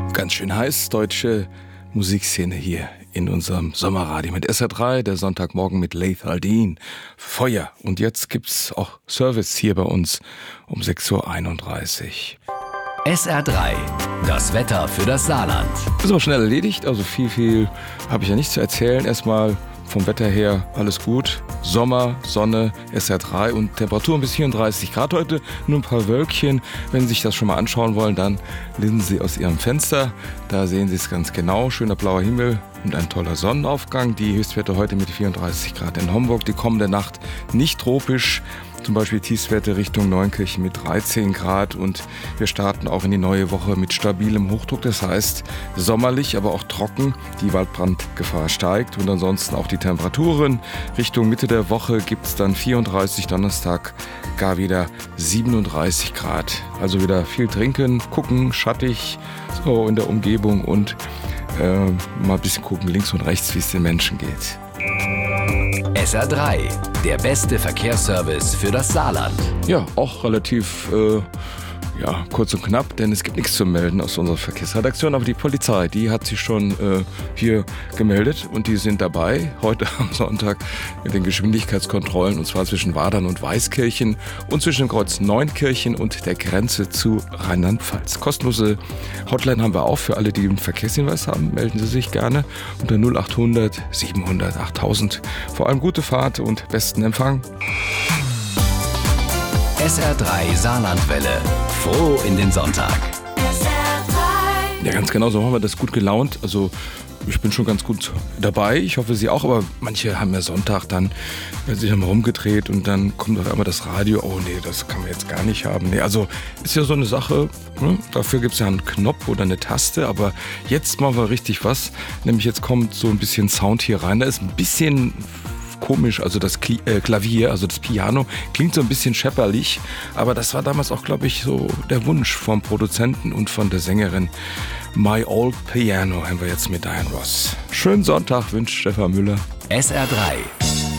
Ganz schön heiß, deutsche Musikszene hier in unserem Sommerradio mit SR3, der Sonntagmorgen mit Lethal Dean. Feuer. Und jetzt gibt's auch Service hier bei uns um 6.31 Uhr. SR3, das Wetter für das Saarland. Ist aber schnell erledigt, also viel habe ich ja nicht zu erzählen. Erstmal vom Wetter her alles gut. Sommer, Sonne, SR3 und Temperatur bis 34 Grad heute. Nur ein paar Wölkchen. Wenn Sie sich das schon mal anschauen wollen, dann lehnen Sie aus Ihrem Fenster. Da sehen Sie es ganz genau. Schöner blauer Himmel und ein toller Sonnenaufgang. Die Höchstwerte heute mit 34 Grad in Homburg. Die kommende Nacht nicht tropisch. Zum Beispiel Tiefstwerte Richtung Neunkirchen mit 13 Grad und wir starten auch in die neue Woche mit stabilem Hochdruck. Das heißt sommerlich, aber auch trocken. Die Waldbrandgefahr steigt und ansonsten auch die Temperaturen. Richtung Mitte der Woche gibt es dann 34, Donnerstag gar wieder 37 Grad. Also wieder viel trinken, gucken, schattig so in der Umgebung und mal ein bisschen gucken links und rechts, wie es den Menschen geht. SR3, der beste Verkehrsservice für das Saarland. Ja, auch relativ kurz und knapp, denn es gibt nichts zu melden aus unserer Verkehrsredaktion. Aber die Polizei, die hat sich schon hier gemeldet und die sind dabei, heute am Sonntag mit den Geschwindigkeitskontrollen, und zwar zwischen Wadern und Weißkirchen und zwischen dem Kreuz Neunkirchen und der Grenze zu Rheinland-Pfalz. Kostenlose Hotline haben wir auch für alle, die einen Verkehrshinweis haben. Melden Sie sich gerne unter 0800 700 8000. Vor allem gute Fahrt und besten Empfang. SR3 Saarlandwelle. Froh in den Sonntag. SR3. Ja, ganz genau, so haben wir das, gut gelaunt. Also ich bin schon ganz gut dabei. Ich hoffe, Sie auch. Aber manche haben ja Sonntag dann sich einmal rumgedreht und dann kommt auf einmal das Radio. Oh nee, das kann man jetzt gar nicht haben. Nee, also ist ja so eine Sache. Ne? Dafür gibt es ja einen Knopf oder eine Taste. Aber jetzt machen wir richtig was. Nämlich jetzt kommt so ein bisschen Sound hier rein. Da ist ein bisschen komisch, also das Klavier, also das Piano, klingt so ein bisschen schepperlich, aber das war damals auch, glaube ich, so der Wunsch vom Produzenten und von der Sängerin. My Old Piano haben wir jetzt mit Diane Ross. Schönen Sonntag wünscht Stefan Müller. SR3